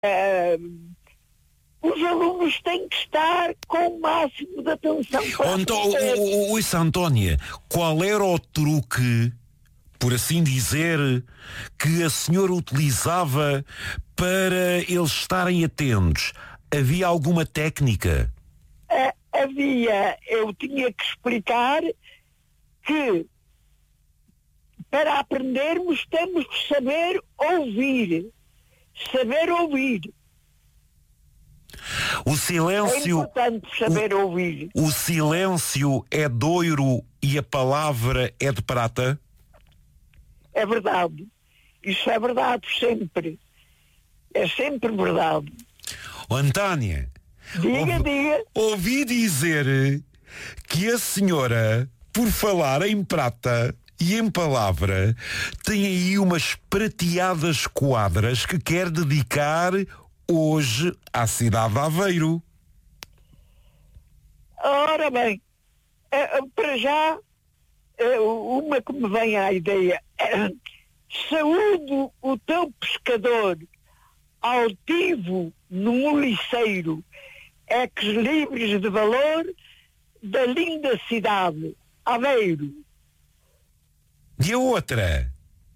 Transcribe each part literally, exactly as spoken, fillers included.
Uh, os alunos têm que estar com o máximo de atenção para oh, Isso, Antónia, qual era o truque, por assim dizer, que a senhora utilizava para eles estarem atentos? Havia alguma técnica? Uh, havia, eu tinha que explicar que para aprendermos temos que saber ouvir. Saber ouvir. O silêncio... É importante saber o, ouvir. O silêncio é de ouro e a palavra é de prata? É verdade. Isso é verdade sempre. É sempre verdade. Oh, Antónia, diga, ouvi, diga. Ouvi dizer que a senhora, por falar em prata e em palavra, tem aí umas prateadas quadras que quer dedicar hoje à cidade de Aveiro. Ora bem, para já, uma que me vem à ideia. Saúdo o teu pescador altivo no moliceiro, ex-libris de valor da linda cidade, Aveiro. E a outra?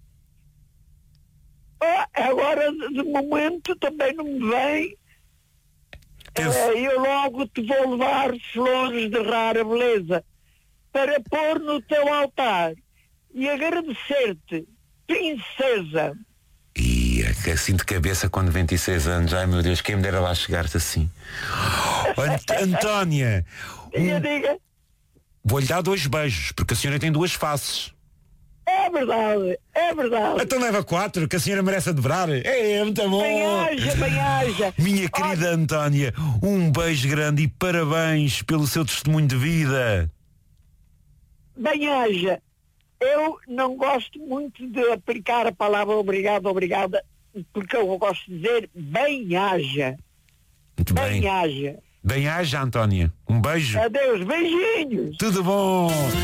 Oh, agora, de momento, também não me vem. Pense... Uh, eu logo te vou levar flores de rara beleza para pôr no teu altar e agradecer-te, princesa. E assim de cabeça com noventa e seis anos, ai meu Deus, quem me dera lá chegar-te assim. Ant- Antónia, diga, um... diga. Vou-lhe dar dois beijos, porque a senhora tem duas faces. É verdade, é verdade. Então leva quatro, que a senhora merece adorar. É, é muito bom. Bem-haja, bem-haja. Minha querida Olha... Antónia, um beijo grande e parabéns pelo seu testemunho de vida. Bem-haja. Eu não gosto muito de aplicar a palavra obrigado, obrigada, porque eu gosto de dizer bem-haja. Muito bem. Bem-haja. Bem-haja, Antónia. Um beijo. Adeus, beijinhos. Tudo bom.